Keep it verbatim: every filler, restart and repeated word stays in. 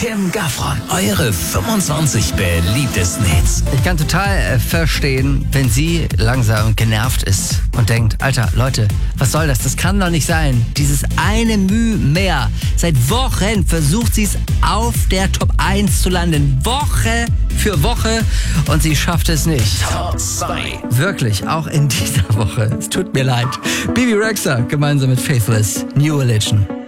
Tim Gafron, eure fünfundzwanzig beliebtesten Hits. Ich kann total äh, verstehen, wenn sie langsam genervt ist und denkt, Alter, Leute, was soll das? Das kann doch nicht sein. Dieses eine Mühe mehr. Seit Wochen versucht sie es auf der Top eins zu landen. Woche für Woche und sie schafft es nicht. Top zwei. Wirklich, auch in dieser Woche. Es tut mir leid. Bibi Rexha gemeinsam mit Faithless, New Religion.